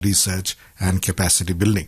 research and capacity building.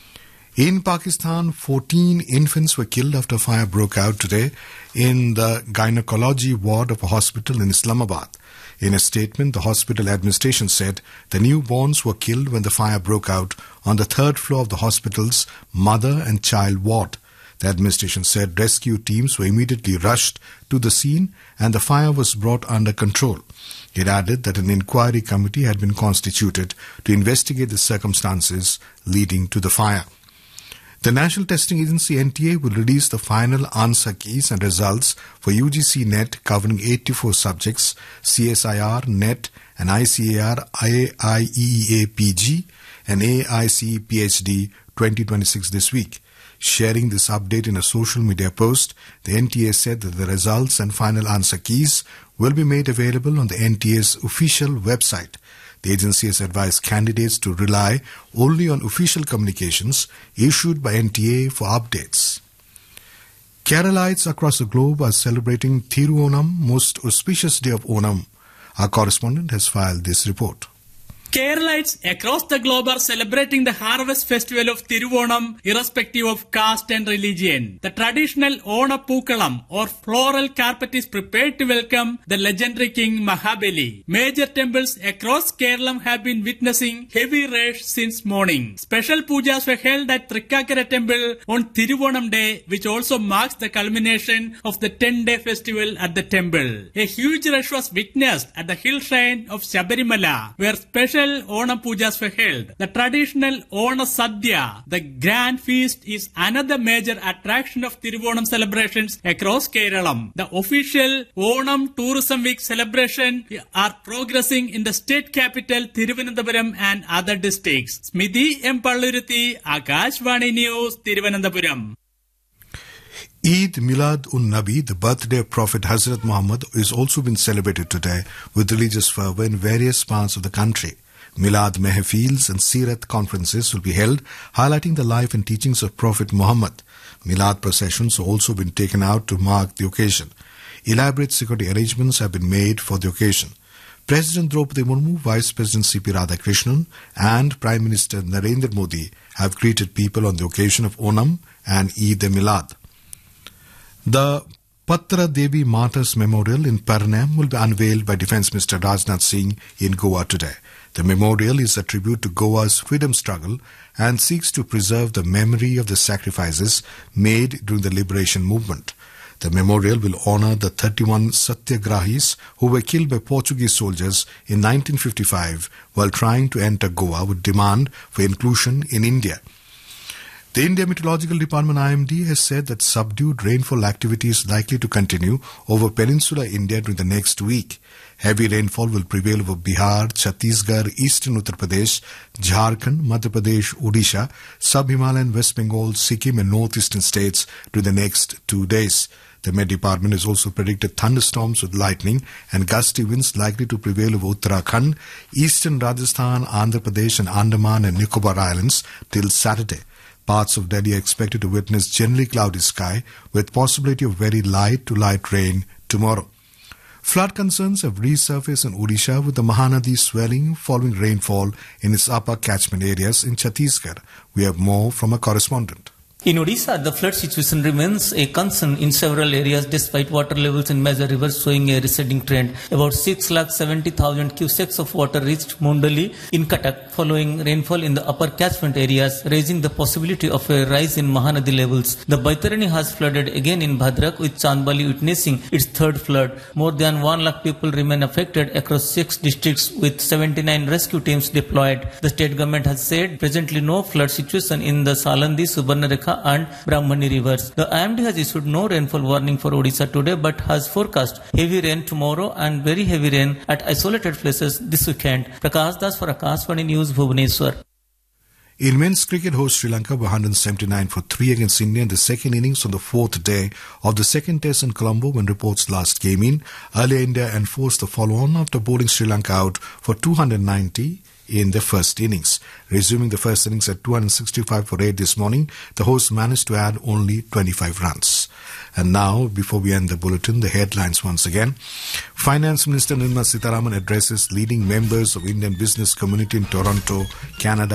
In Pakistan, 14 infants were killed after a fire broke out today in the gynecology ward of a hospital in Islamabad. In a statement, the hospital administration said the newborns were killed when the fire broke out on the third floor of the hospital's mother and child ward. The administration said rescue teams were immediately rushed to the scene and the fire was brought under control. It added that an inquiry committee had been constituted to investigate the circumstances leading to the fire. The National Testing Agency NTA will release the final answer keys and results for UGC NET covering 84 subjects, CSIR, NET and ICAR, IEEA PG and AICE PhD 2026 this week. Sharing this update in a social media post, the NTA said that the results and final answer keys will be made available on the NTA's official website. The agency has advised candidates to rely only on official communications issued by NTA for updates. Keralites across the globe are celebrating Thiruvonam, most auspicious day of Onam. Our correspondent has filed this report. Keralites across the globe are celebrating the harvest festival of Thiruvonam irrespective of caste and religion. The traditional Ona Pookalam or floral carpet is prepared to welcome the legendary king Mahabali. Major temples across Kerala have been witnessing heavy rush since morning. Special pujas were held at Trikkakara temple on Thiruvonam day, which also marks the culmination of the 10-day festival at the temple. A huge rush was witnessed at the hill shrine of Shabarimala, where special Onam pujas were held. The traditional Ona Sadhya, the grand feast, is another major attraction of Thiruvonam celebrations across Kerala. The official Onam Tourism Week celebration are progressing in the state capital Thiruvananthapuram and other districts. Smiti M. Palluruthi, Akashvani News, Thiruvananthapuram. Eid Milad-un-Nabi, the birthday of Prophet Hazrat Muhammad, is also been celebrated today with religious fervour in various parts of the country. Milad Mehfils and Sirat conferences will be held, highlighting the life and teachings of Prophet Muhammad. Milad processions have also been taken out to mark the occasion. Elaborate security arrangements have been made for the occasion. President Draupadi Murmu, Vice President C.P. Radhakrishnan and Prime Minister Narendra Modi have greeted people on the occasion of Onam and Eid-e-Milad. The Patra Devi Martyrs Memorial in Parnam will be unveiled by Defence Minister Rajnath Singh in Goa today. The memorial is a tribute to Goa's freedom struggle and seeks to preserve the memory of the sacrifices made during the liberation movement. The memorial will honour the 31 Satyagrahis who were killed by Portuguese soldiers in 1955 while trying to enter Goa with demand for inclusion in India. The India Meteorological Department IMD has said that subdued rainfall activity is likely to continue over peninsular India during the next week. Heavy rainfall will prevail over Bihar, Chhattisgarh, Eastern Uttar Pradesh, Jharkhand, Madhya Pradesh, Odisha, Sub-Himalayan, West Bengal, Sikkim and northeastern states during the next 2 days. The Met Department has also predicted thunderstorms with lightning and gusty winds likely to prevail over Uttarakhand, Eastern Rajasthan, Andhra Pradesh and Andaman and Nicobar Islands till Saturday. Parts of Delhi are expected to witness generally cloudy sky with possibility of very light to light rain tomorrow. Flood concerns have resurfaced in Odisha with the Mahanadi swelling following rainfall in its upper catchment areas in Chhattisgarh. We have more from a correspondent. In Odisha, the flood situation remains a concern in several areas despite water levels in major rivers showing a receding trend. About 670,000 cusacks of water reached Mondali in Cuttack following rainfall in the upper catchment areas, raising the possibility of a rise in Mahanadi levels. The Baitarani has flooded again in Bhadrak, with Chandbali witnessing its third flood. More than 1 lakh people remain affected across 6 districts with 79 rescue teams deployed. The state government has said presently no flood situation in the Salandi, Subarnarekha and Brahmani rivers. The IMD has issued no rainfall warning for Odisha today but has forecast heavy rain tomorrow and very heavy rain at isolated places this weekend. Prakash Das for Akashvani News, Bhubaneswar. In men's cricket, host Sri Lanka were 179 for 3 against India in the second innings on the 4th day of the second test in Colombo when reports last came in. Earlier, India enforced the follow-on after bowling Sri Lanka out for 290 in the first innings. Resuming the first innings at 265 for 8 this morning, the hosts managed to add only 25 runs. And now, before we end the bulletin, the headlines once again. Finance Minister Nirmala Sitharaman addresses leading members of Indian business community in Toronto, Canada